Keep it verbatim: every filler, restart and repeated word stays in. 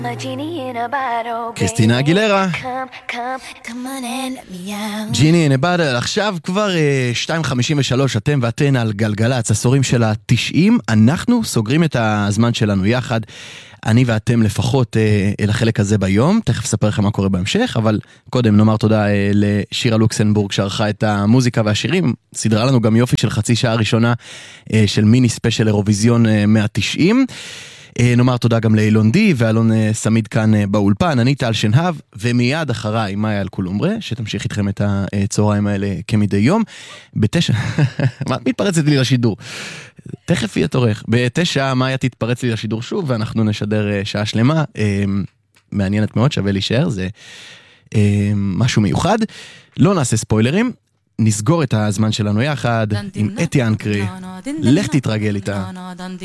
קריסטינה אגילרה, ג'יני אין הבאדל. עכשיו כבר שתיים חמישים ושלוש, אתם ואתן על גלגלץ, עשורים של ה-תשעים. אנחנו סוגרים את הזמן שלנו יחד, אני ואתם לפחות אל החלק הזה ביום. תכף אספר לכם מה קורה בהמשך, אבל קודם נאמר תודה לשירה לוקסנבורג שערכה את המוזיקה והשירים, סדרה לנו גם יופי של חצי שעה ראשונה של מיני ספיישל אירוויזיון מאה תשעים. נאמר תודה גם לאילון די ואלון סמיד כאן באולפן. אני טל שנהב, ומיד אחריי מאיה אלקולומברה, שתמשיך איתכם את הצהריים האלה כמדי יום. בתשע, מה מתפרצת לי לשידור? תכף יהיה תורך. בתשע מאיה תתפרץ לי לשידור שוב, ואנחנו נשדר שעה שלמה. מעניינת מאוד, שווה להישאר, זה משהו מיוחד. לא נעשה ספוילרים, נסגור את הזמן שלנו יחד עם אתי אנקרי. לך תתרגל איתה.